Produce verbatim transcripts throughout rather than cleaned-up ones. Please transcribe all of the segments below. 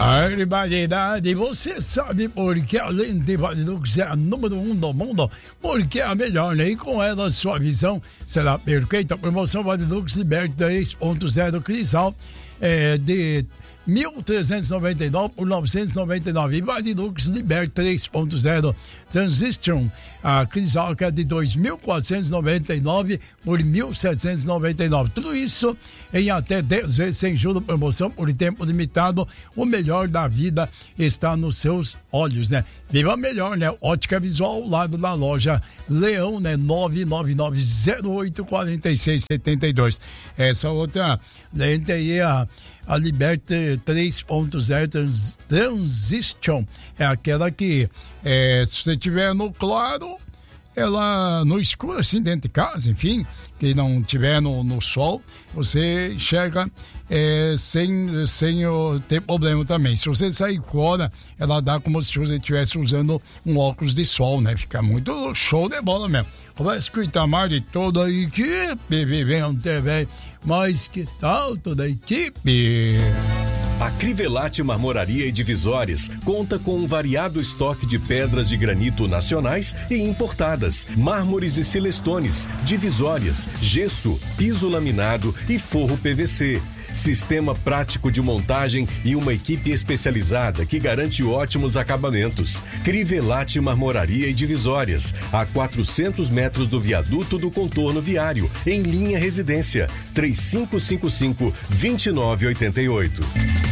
Barbaridade, você sabe por que a lente Varilux é a número um do mundo? Porque é a melhor, né? E com ela sua visão será perfeita. A promoção Varilux Liberty três ponto zero Crisal é de mil trezentos e noventa e nove por novecentos e noventa e nove. E Varilux Liberty três ponto zero Transition, a Crisal que é de dois mil quatrocentos e noventa e nove por mil setecentos e noventa e nove. Tudo isso em até dez vezes sem juros, promoção por tempo limitado. O melhor da vida está nos seus olhos, né? Viva melhor, né? Ótica Visual ao lado da loja Leão, né? nove nove nove zero oito quatro seis sete dois. Essa outra lente aí, a A Liberty três ponto zero Trans, Transition é aquela que é, se você estiver no claro, ela no escuro, assim, dentro de casa, enfim, que não tiver no, no sol, você enxerga é, sem, sem ter problema também. Se você sair fora, ela dá como se você estivesse usando um óculos de sol, né? Fica muito show de bola mesmo. Conversa com o Itamar de toda a equipe, Vivendo T V, mas que tal toda a equipe? A Crivellati Marmoraria e Divisórias conta com um variado estoque de pedras de granito nacionais e importadas, mármores e silestones, divisórias, gesso, piso laminado e forro P V C. Sistema prático de montagem e uma equipe especializada que garante ótimos acabamentos. Crivellati Marmoraria e Divisórias, a quatrocentos metros do viaduto do contorno viário, em linha residência, três cinco cinco cinco, dois nove oito oito.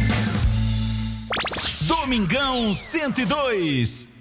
Domingão cento e dois.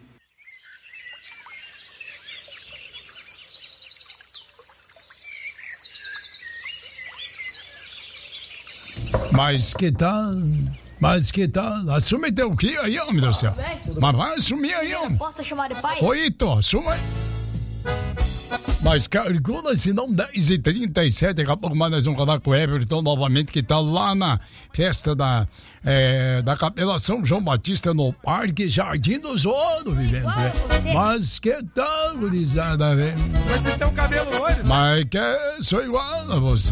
Mas que tal? Mas que tal? Assume teu que aí, homem do céu. Mas vai assumir aí, homem. Posso chamar de pai? Oi, Ito, assuma aí. Mas calcula se não dez e trinta e sete, daqui a pouco mais nós vamos falar com o Everton novamente, que tá lá na festa da, é, da Capela São João Batista no Parque Jardim dos Ouros, vivendo. Né? Mas que tal, gurizada, velho? Você tem um cabelo loiro? Mas que sou igual a você.